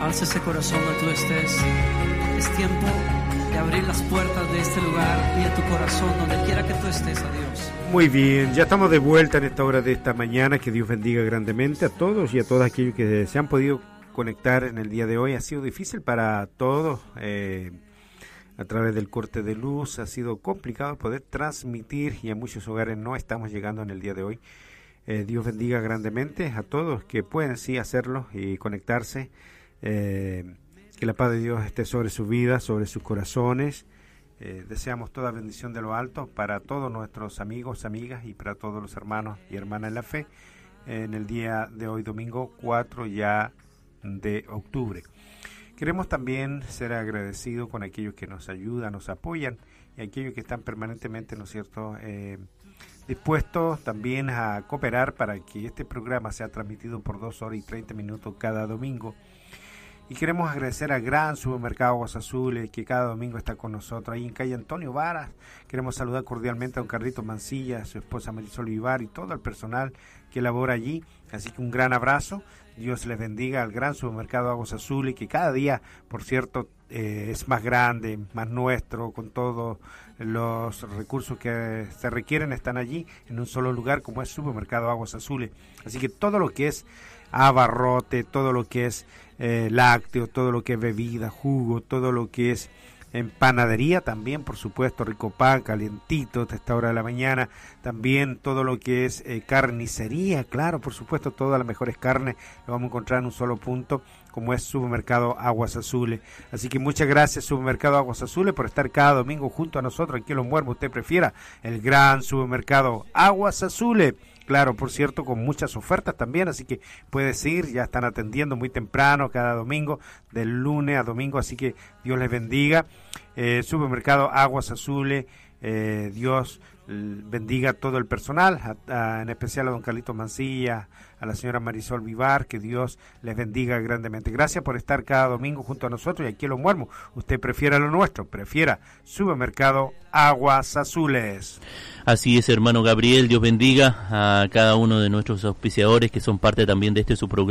Alza ese corazón donde tú estés. Es tiempo de abrir las puertas de este lugar y de tu corazón donde quiera que tú estés, a Dios. Muy bien, ya estamos de vuelta en esta hora de esta mañana. Que Dios bendiga grandemente a todos y a todos aquellos que se han podido conectar en el día de hoy. Ha sido difícil para todos, a través del corte de luz, ha sido complicado poder transmitir y a muchos hogares no estamos llegando en el día de hoy. Dios bendiga grandemente a todos que pueden sí hacerlo y conectarse. Que la paz de Dios esté sobre su vida, sobre sus corazones. Deseamos toda bendición de lo alto para todos nuestros amigos, amigas y para todos los hermanos y hermanas en la fe en el día de hoy, domingo 4 ya de octubre. Queremos también ser agradecidos con aquellos que nos ayudan, nos apoyan y aquellos que están permanentemente, ¿no es cierto?, dispuestos también a cooperar para que este programa sea transmitido por 2 horas y 30 minutos cada domingo. Y queremos agradecer al gran supermercado Aguas Azules que cada domingo está con nosotros ahí en calle Antonio Varas. Queremos saludar cordialmente a don Carlito Mancilla, a su esposa Marisol Vivar y todo el personal que labora allí. Así que un gran abrazo. Dios les bendiga al gran supermercado Aguas Azules que cada día, por cierto, es más grande, más nuestro, con todos los recursos que se requieren están allí en un solo lugar como es Supermercado Aguas Azules. Así que todo lo que es abarrote, todo lo que es lácteo, todo lo que es bebida, jugo, todo lo que es en panadería también, por supuesto, rico pan, calientito a esta hora de la mañana, también todo lo que es carnicería, claro, por supuesto, todas las mejores carnes lo vamos a encontrar en un solo punto, como es Supermercado Aguas Azules. Así que muchas gracias, Supermercado Aguas Azules, por estar cada domingo junto a nosotros aquí en Los Muermos, usted prefiera, el gran Supermercado Aguas Azules. Claro, por cierto, con muchas ofertas también, así que puedes ir, ya están atendiendo muy temprano cada domingo, del lunes a domingo, así que Dios les bendiga. Supermercado Aguas Azules, Dios bendiga a todo el personal, en especial a don Carlito Mancilla, a la señora Marisol Vivar, que Dios les bendiga grandemente. Gracias por estar cada domingo junto a nosotros y aquí en Los Muermos. Usted prefiera lo nuestro, prefiera Supermercado Aguas Azules. Así es, hermano Gabriel, Dios bendiga a cada uno de nuestros auspiciadores que son parte también de este su programa.